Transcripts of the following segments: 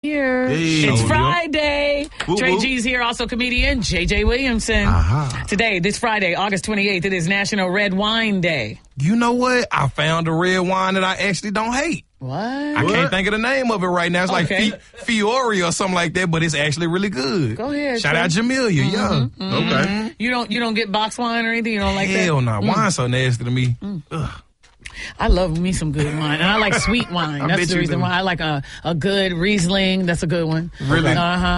here. Hey. It's Friday. Woo, Trey woo. G's here, also comedian J.J. Williamson. Today, this Friday, August 28th, it is National Red Wine Day. You know what? I found a red wine that I actually don't hate. What? I can't think of the name of it right now. It's Okay. like Fiore or something like that, but it's actually really good. Go ahead. Shout out Jamelia, yeah. Okay. You don't get box wine or anything? You don't like that? Hell no. Wine's so nasty to me. I love me some good wine, and I like sweet wine. I That's bet the you reason do. why I like a good Riesling. That's a good one. Really?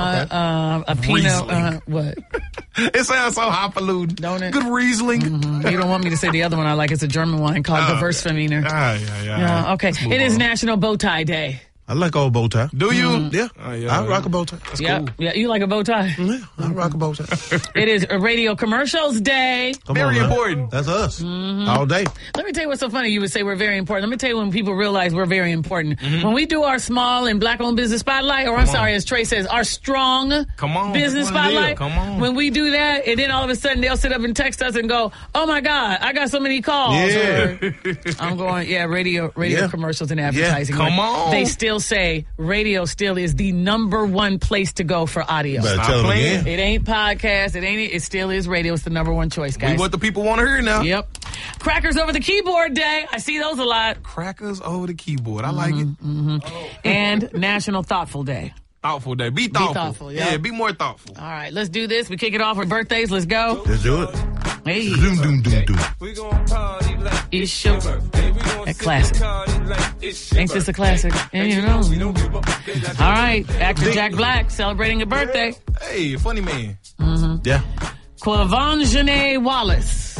A Pinot. Riesling. What? It sounds so highfalutin. Don't it? Good Riesling. You don't want me to say the other one I like. It's a German wine called Gewürztraminer. Yeah. Yeah, okay. Let's move It is on. National Bow Tie Day. I like old bow tie. Do you? Yeah. Oh, yeah. I rock a bow tie. That's Yeah, cool. yeah. You like a bow tie? Yeah, I rock a bow tie. It is a Radio Commercials Day. Come Very on, man. important. That's us. All day. Let me tell you what's so funny. You would say we're very important. Let me tell you when people realize we're very important. When we do our small and black-owned business spotlight, or as Trey says, our strong Come on. business That's what it is. spotlight. Come on. When we do that, and then all of a sudden they'll sit up and text us and go, "Oh my God, I got so many calls." Yeah. Or, I'm going, radio Yeah. commercials and advertising. Come Like, on. They still say radio still is the number one place to go for audio. Better Stop tell them playing. again. It ain't podcast. It still is radio. It's the number one choice, guys. We what the people want to hear now. Yep. Crackers over the keyboard day. I see those a lot. Crackers over the keyboard. I like it. And National Thoughtful Day. Thoughtful day. Be thoughtful. thoughtful, yeah. Yeah, be more thoughtful. All right, let's do this. We kick it off with birthdays. Let's go. Let's do it. Hey, Doom, doom, doom, doom. We gon' party like it's your that classic. Ain't this a classic? And you know. All right, actor Jack Black celebrating a birthday. Hey, funny man. Yeah. Quvonjene Wallace.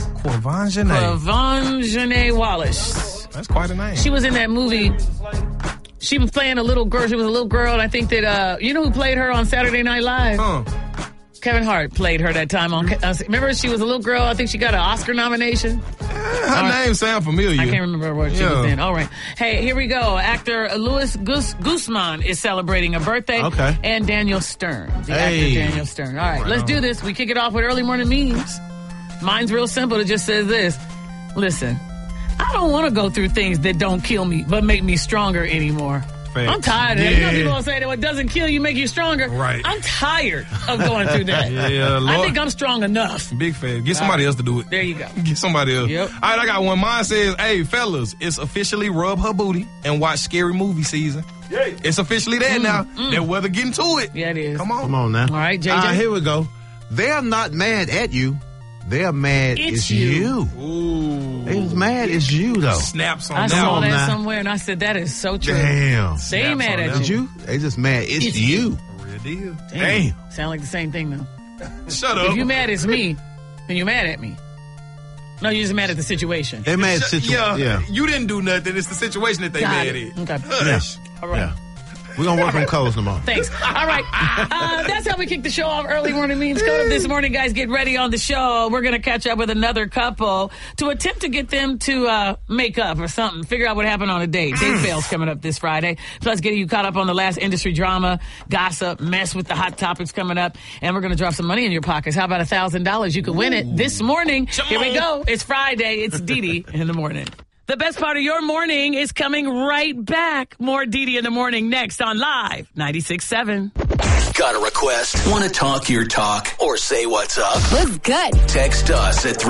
Quvonjene Wallace. That's quite a name. She was in that movie. She was playing a little girl. She was a little girl, and I think that, you know who played her on Saturday Night Live? Kevin Hart played her that time on. Remember, she was a little girl. I think she got an Oscar nomination. Her name sound familiar. I can't remember what she was Yeah. in. All right. Hey, here we go. Actor Luis Guzman is celebrating a birthday. Okay. And Daniel Stern, the Hey. actor Daniel Stern. All right, let's do this. We kick it off with early morning memes. Mine's real simple. It just says this. Listen, I don't want to go through things that don't kill me, but make me stronger anymore. Facts. I'm tired of that. You know Yeah. people will say that what doesn't kill you make you stronger. Right. I'm tired of going through that. Yeah, I Lord. think I'm strong enough. Big fan. Get somebody else to do it. There you go. Get somebody else. Yep. All right, I got one. Mine says, hey, fellas, it's officially rub her booty and watch Scary Movie season. It's officially there now. That weather getting to it. Yeah, it is. Come on. Come on now. All right, JJ. Here we go. They're not mad at you. They're mad It's it's you. you. Ooh. They was mad it's you, though. Snaps on I that saw one. that now. somewhere, and I said, that is so true. Damn. They ain't Snaps mad on at that you. You? They just mad it's you. Real deal. Damn. Sound like the same thing, though. Shut up. If you mad at me, then you mad at me. No, you're just mad at the situation. They mad Yeah, you didn't do nothing. It's the situation that they Got mad it. at. Okay. Hush. All right. Yeah. We're going to work on colors tomorrow. Thanks. All right. That's how we kick the show off. Early morning memes. Coming up this morning, guys, get ready on the show. We're going to catch up with another couple to attempt to get them to make up or something. Figure out what happened on a date. Date fails coming up this Friday. Plus, getting you caught up on the last industry drama, gossip, mess with the hot topics coming up. And we're going to drop some money in your pockets. How about $1,000? You can win it this morning. Here we go. It's Friday. It's Didi in the morning. The best part of your morning is coming right back. More Didi in the morning next on Live 96.7. Got a request? Want to talk your talk or say what's up? What's good? Text us at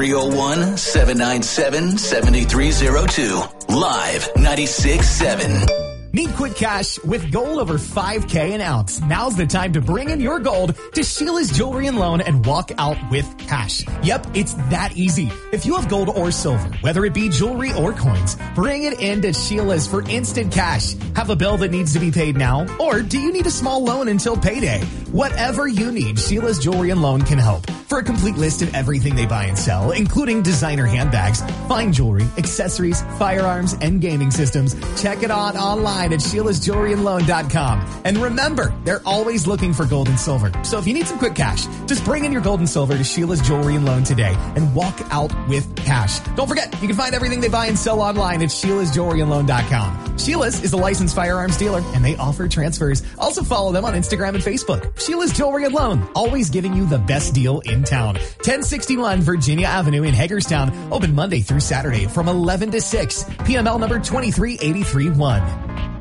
301-797-7302. Live 96.7. Need quick cash with gold over $5K an ounce? Now's the time to bring in your gold to Sheila's Jewelry and Loan and walk out with cash. Yep, it's that easy. If you have gold or silver, whether it be jewelry or coins, bring it in to Sheila's for instant cash. Have a bill that needs to be paid now? Or do you need a small loan until payday? Whatever you need, Sheila's Jewelry and Loan can help. For a complete list of everything they buy and sell, including designer handbags, fine jewelry, accessories, firearms, and gaming systems, check it out online at Sheila's.jewelryandloan.com. And remember, they're always looking for gold and silver. So if you need some quick cash, just bring in your gold and silver to Sheila's Jewelry and Loan today and walk out with cash. Don't forget, you can find everything they buy and sell online at Sheila's.jewelryandloan.com. Sheila's is a licensed firearms dealer, and they offer transfers. Also follow them on Instagram and Facebook. Sheila's Jewelry and Loan, always giving you the best deal in town. 1061 Virginia Avenue in Hagerstown, open Monday through Saturday from 11 to 6. PML number 23831.